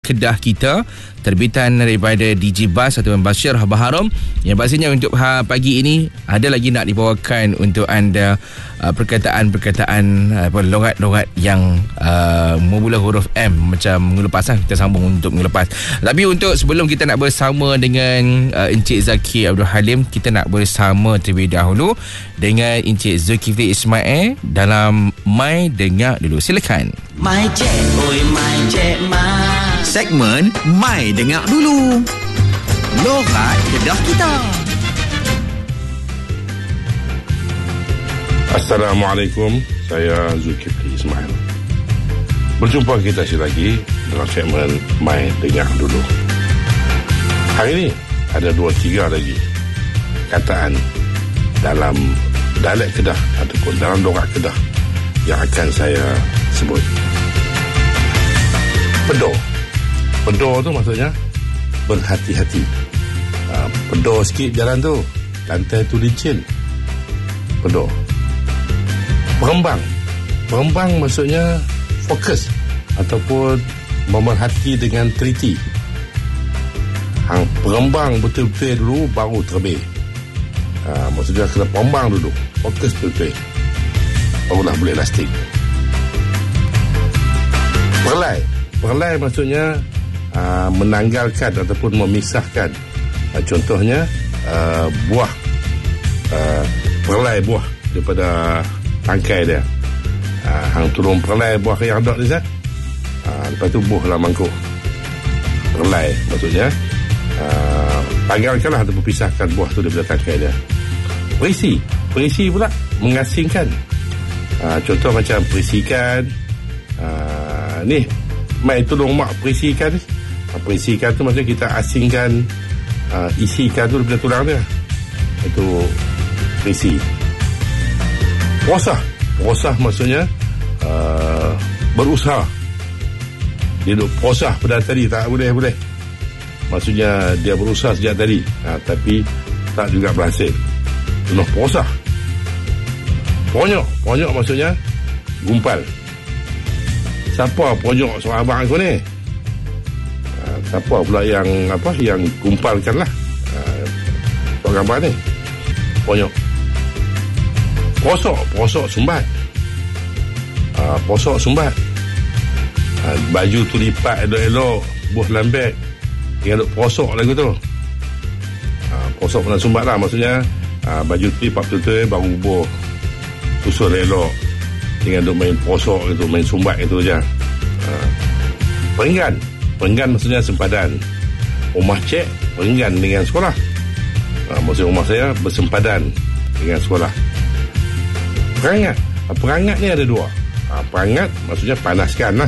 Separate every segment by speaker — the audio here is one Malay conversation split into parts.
Speaker 1: Kedah kita, terbitan daripada DJ Bas atau Bashir Baharom, yang pastinya untuk pagi ini ada lagi nak dibawakan untuk anda perkataan-perkataan logat-logat yang memula huruf M, macam minggu lepas kita sambung untuk minggu lepas. Tapi untuk sebelum kita nak bersama dengan Encik Zaki Abdul Halim, kita nak bersama terlebih dahulu dengan Encik Zulkifli Ismail dalam My Dengar Dulu. Silakan.
Speaker 2: My Cek, oi My Cek, My.
Speaker 3: Segmen My Dengar Dulu. Logat Kedah kita.
Speaker 4: Assalamualaikum, saya Zulkifli Ismail. Berjumpa kita lagi dalam segmen My Dengar Dulu. Hari ini ada 2-3 lagi kataan dalam dialek Kedah ataupun dalam logat Kedah yang akan saya sebut. Pedor. Pedor tu maksudnya berhati-hati. Pedor sikit jalan tu, lantai tu licin. Pedor. Perembang. Perembang maksudnya fokus ataupun memerhati dengan teliti. Perembang betul-betul dulu baru terbit. Maksudnya kena perembang dulu, fokus betul-betul, barulah boleh lasting. Perlai. Perlai maksudnya menanggalkan ataupun memisahkan. Contohnya buah, perlai buah daripada tangkai dia. Hang turun perlai buah yang ada ni Zat, lepas tu buah lah mangkuk. Perlai maksudnya tanggalkanlah ataupun pisahkan buah tu daripada tangkai dia. Perisi. Perisi pula mengasingkan. Contoh macam perisikan, ni mai tolong mak perisikan. Perisikan tu maksudnya kita asingkan isi ikan tu daripada tulang dia. Itu perisi. Puasah. Puasah maksudnya berusaha. Dia duk puasah pada tadi, tak boleh. Maksudnya dia berusaha sejak tadi, tapi tak juga berhasil. Kena puasah. Ponyok. Ponyok maksudnya gumpal. Siapa ponyok seorang abang aku ni? Siapa pula yang gumpalkan lah seorang abang ni? Ponyok. Posok sumbat. Posok sumbat. Baju tu lipat elok-elok, buah lambek, tinggal duk posok lagu tu. Posok pernah sumbat lah, maksudnya baju tu lipat betul-betul baru buah susun elok, tinggal duk main posok gitu, main sumbat itu je. Perenggan. Perenggan maksudnya sempadan. Rumah cek perenggan dengan sekolah. Maksudnya rumah saya bersempadan dengan sekolah. Perangat. Perangat ni ada 2. Perangat maksudnya panaskan lah.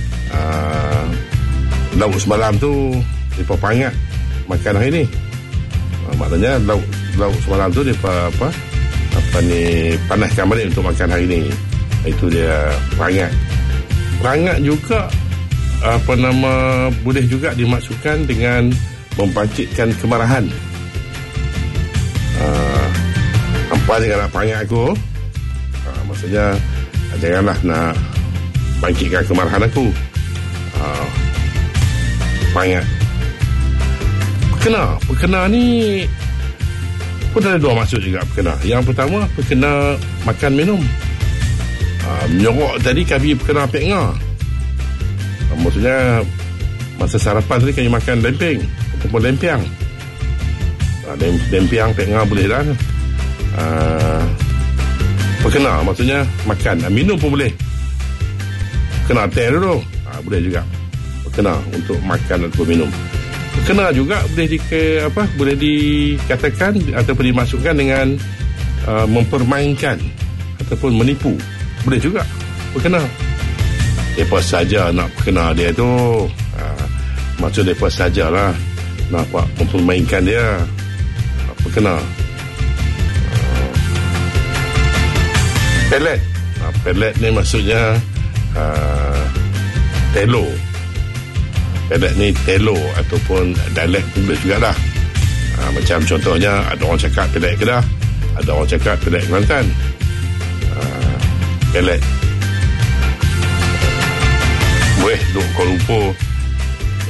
Speaker 4: Lauk semalam tu mereka perangat makan hari ni. Maknanya lauk semalam tu mereka panaskan balik untuk makan hari ni. Itu dia perangat. Perangat juga boleh juga dimaksudkan dengan membangkitkan kemarahan. Hampa janganlah perangat aku. Maksudnya janganlah nak bangkitkan kemarahan aku. Perangat. Perkena ni pun ada 2 maksud juga perkena. Yang pertama, perkena makan minum. Menyorok tadi kami perkena pek ngah. Maksudnya masa sarapan tadi kami makan lempeng ataupun lempiang. Lempiang pek ngah boleh dah. Perkena maksudnya makan. Minum pun boleh. Kena teh dulu, boleh juga. Perkena untuk makan ataupun minum. Perkena juga boleh dikatakan ataupun dimasukkan dengan mempermainkan ataupun menipu. Boleh juga perkena. Lepas saja nak perkena dia tu, maksud lepas sajalah nak mempermainkan dia. Perkena. Pelet. Pelet ni maksudnya telo. Pelet ni telo ataupun dialek tu boleh jugalah. Macam contohnya ada orang cakap pelet Kedah, ada orang cakap pelet Kelantan. Pelet. Duk Kuala Lumpur